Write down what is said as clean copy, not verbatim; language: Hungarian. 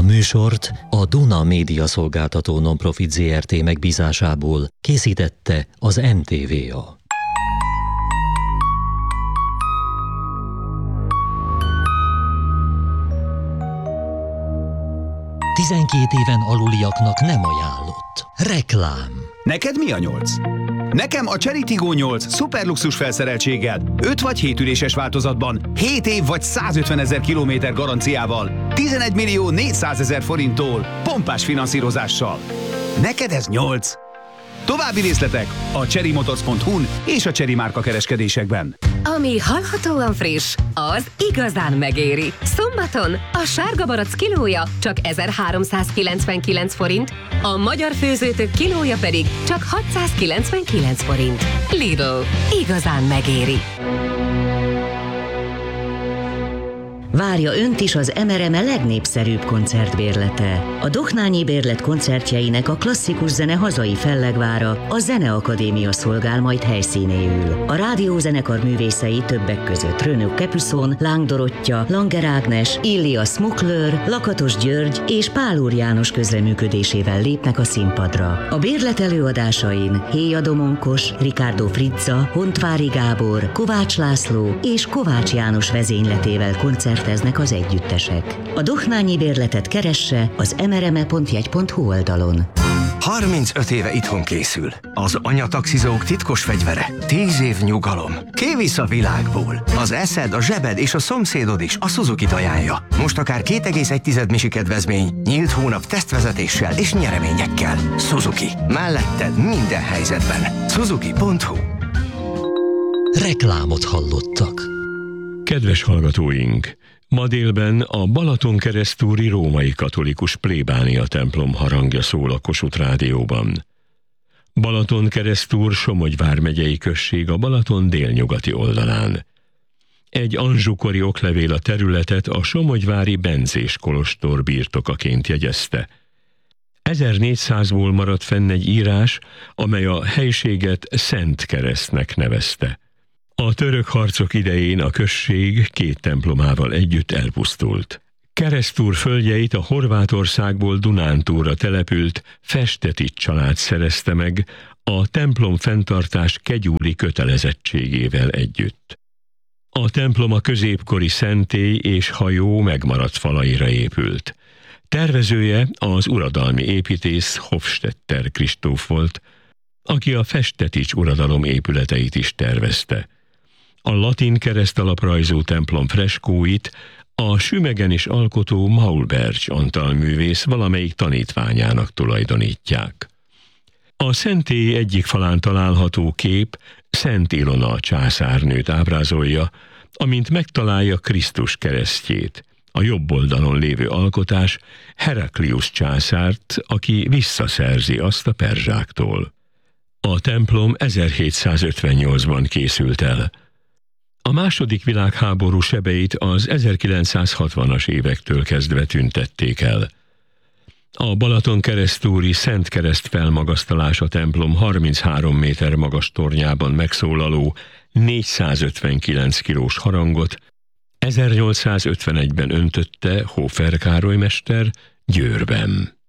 műsort a Duna Média Szolgáltató Nonprofit Zrt. Megbízásából készítette az NTVA. Tizenkét éven aluliaknak nem ajánlott. Reklám. Neked mi a 8? Nekem a Chery Tiggo 8 szuperluxus felszereltséggel, 5 vagy 7 üléses változatban, 7 év vagy 150 000 kilométer garanciával, 11 millió 400 000 forinttól, pompás finanszírozással. Neked ez 8? További részletek a cherrymotors.hu-n és a Chery márka kereskedésekben. Ami hallhatóan friss, az igazán megéri. Szombaton a sárga barack kilója csak 1399 forint, a magyar főzőtök kilója pedig csak 699 forint. Lidl, igazán megéri. Várja önt is az MRME legnépszerűbb koncertbérlete. A Dohnányi Bérlet koncertjeinek a klasszikus zene hazai fellegvára, a Zeneakadémia szolgál majd helyszínéül. A rádiózenekar művészei többek között Renaud Capuçon, Láng Dorottya, Langer Ágnes, Illia Smukler, Lakatos György és Pál Úr János közreműködésével lépnek a színpadra. A bérlet előadásain Héja Domonkos, Ricardo Frizza, Hontvári Gábor, Kovács László és Kovács János vezényletével koncerteznek az együttesek. A Dohnányi Bérletet keresse az mrme.jegy.hu oldalon. 35 éve itthon készül. Az anyataxizók titkos fegyvere. 10 év nyugalom. Kivisz a világból. Az eszed, a zsebed és a szomszédod is a Suzuki-t ajánlja. Most akár 2,1 misi kedvezmény, nyílt hónap tesztvezetéssel és nyereményekkel. Suzuki. Melletted minden helyzetben. Suzuki.hu. Reklámot hallottak. Kedves hallgatóink! Ma délben a Balatonkeresztúri római katolikus plébánia templom harangja szól a Kossuth Rádióban. Balatonkeresztúr Somogy vármegyei község a Balaton délnyugati oldalán. Egy anzsukori oklevél a területet a somogyvári bencés kolostor birtokaként jegyezte. 1400-ból maradt fenn egy írás, amely a helységet Szent Keresztnek nevezte. A török harcok idején a község 2 templomával együtt elpusztult. Keresztúr földjeit a Horvátországból Dunántúlra települt Festetics család szerezte meg a templom fenntartás kegyúri kötelezettségével együtt. A templom a középkori szentély és hajó megmaradt falaira épült. Tervezője az uradalmi építész Hofstetter Kristóf volt, aki a Festetics uradalom épületeit is tervezte. A latin keresztalaprajzú templom freskóit a Sümegen is alkotó Maulberg antalművész valamelyik tanítványának tulajdonítják. A szentély egyik falán található kép Szent Ilona császárnőt ábrázolja, amint megtalálja Krisztus keresztjét. A jobb oldalon lévő alkotás Heraklius császárt, aki visszaszerzi azt a perzsáktól. A templom 1758-ban készült el. A második világháború sebeit az 1960-as évektől kezdve tüntették el. A Balatonkeresztúri Szent Kereszt felmagasztalás a templom 33 méter magas tornyában megszólaló 459 kilós harangot 1851-ben öntötte Hófer Károly mester Győrben.